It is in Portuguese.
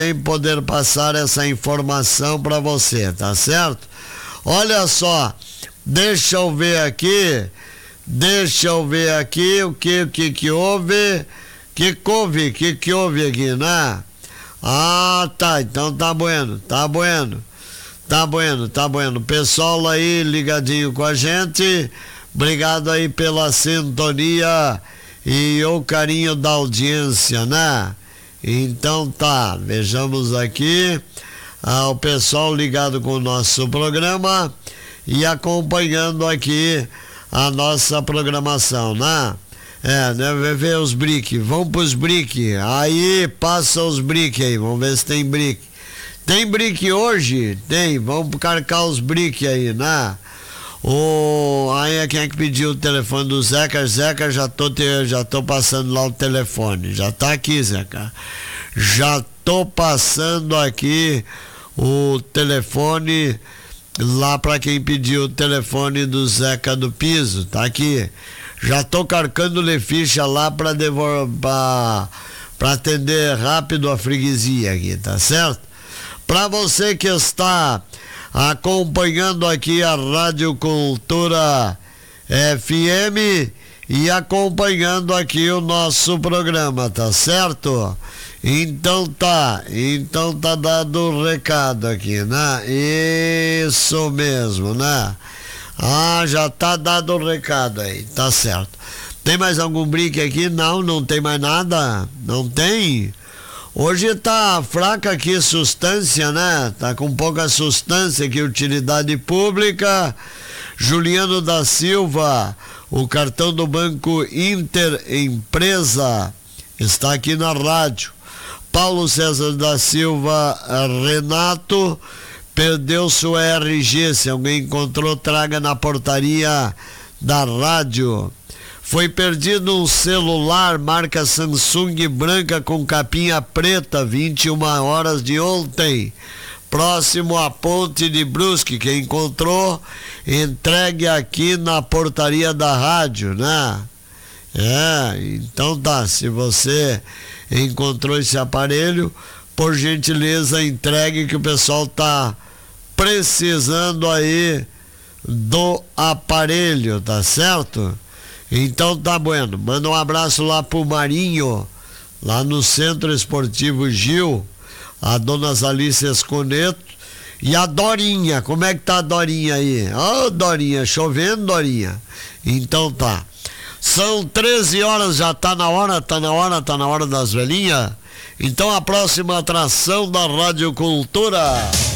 em poder passar essa informação para você, tá certo? Olha só, deixa eu ver aqui o que houve, que houve aqui, né? Ah, tá, então tá bueno. Pessoal aí ligadinho com a gente, obrigado aí pela sintonia e o carinho da audiência, né? Então tá, vejamos aqui o pessoal ligado com o nosso programa e acompanhando aqui a nossa programação, né? Deve ver os brick, vamos pros brick, aí passa os brick aí, vamos ver se tem brick. Tem brick hoje? Tem, vamos carcar os brick aí, né? Aí quem é que pediu o telefone do Zeca? Zeca, já tô passando lá o telefone. Já tá aqui, Zeca. Já tô passando aqui o telefone lá para quem pediu o telefone do Zeca do Piso. Tá aqui. Já tô carcando-lhe ficha lá para atender rápido a freguesia aqui, tá certo? Para você que está acompanhando aqui a Rádio Cultura FM e acompanhando aqui o nosso programa, tá certo? Então tá dado o recado aqui, né? Isso mesmo, né? Já tá dado o recado aí, tá certo. Tem mais algum brick aqui? Não tem mais nada? Não tem? Hoje tá fraca aqui substância, né? Tá com pouca substância aqui, utilidade pública. Juliano da Silva, o cartão do Banco Inter Empresa, está aqui na rádio. Paulo César da Silva Renato, perdeu sua RG, se alguém encontrou, traga na portaria da rádio. Foi perdido um celular marca Samsung branca com capinha preta, 21 horas de ontem, próximo à Ponte de Brusque. Quem encontrou, entregue aqui na portaria da rádio, né? Então tá, se você encontrou esse aparelho, por gentileza entregue, que o pessoal tá precisando aí do aparelho, tá certo? Então tá bueno, manda um abraço lá pro Marinho, lá no Centro Esportivo Gil, a dona Alice Esconeto e a Dorinha. Como é que tá a Dorinha aí? Dorinha, chovendo, Dorinha? Então tá, são 13 horas, já tá na hora das velhinhas. Então a próxima atração da Rádio Cultura.